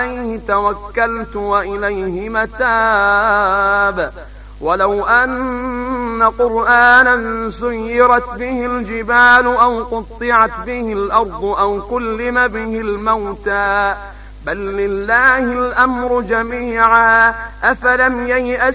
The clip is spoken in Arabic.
عليه توكلت وإليه متاب. ولو أن قرآنا سيرت به الجبال أو قطعت به الأرض أو كلم به الموتى بل لله الأمر جميعا أفلم ييأس